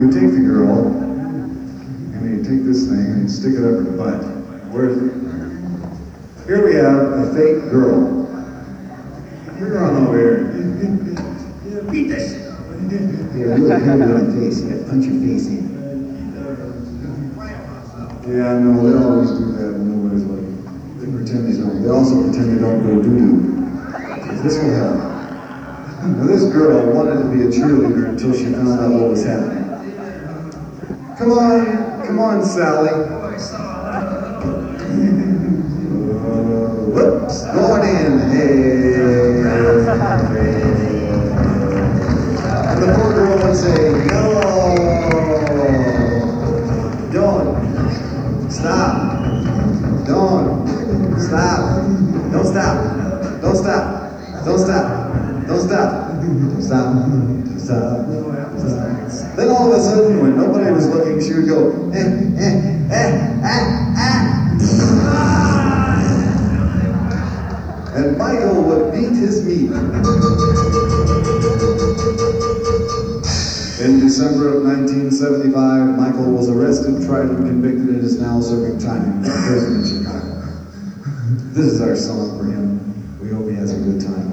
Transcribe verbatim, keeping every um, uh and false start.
You take the girl, and you take this thing and you stick it up her butt. Where is it? Here we have a fake girl. You're on over here. Yeah, beat that shit up. Yeah, you look good on the face. You gotta punch your face in. Yeah, no, they always do that when nobody's looking. They pretend they don't. They also pretend they don't go doo-doo. This will help. Now, this girl wanted to be a cheerleader until she found out what was happening. Come on, come on, Sally. Uh, whoops, going in. Hey. And the poor girl would say, no. Don't. Stop. Don't. Stop. Don't stop. Don't stop. Don't stop. Don't stop. Don't stop. Stop. Stop. Then all of a sudden, when nobody was looking, she would go, eh, eh, eh, ah, ah. And Michael would beat his meat. In December of nineteen seventy-five, Michael was arrested, tried, and convicted, and is now serving time in prison in Chicago. This is our song for him. We hope he has a good time.